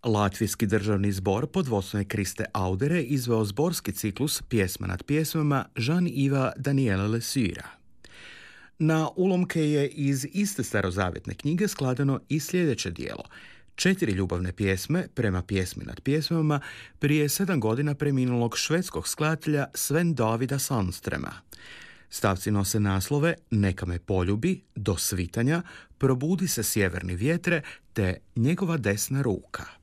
Latvijski državni zbor pod vodstvom Kriste Audere izveo zborski ciklus Pjesma nad pjesmama Jean-Yves Daniela Lesuira. Na ulomke je iz iste starozavjetne knjige skladano i sljedeće dijelo. 4 ljubavne pjesme prema Pjesmi nad pjesmama prije 7 godina preminulog švedskog skladatelja Sven Davida Sandstrema. Stavci nose naslove Neka me poljubi, Do svitanja, Probudi se sjeverni vjetre te Njegova desna ruka.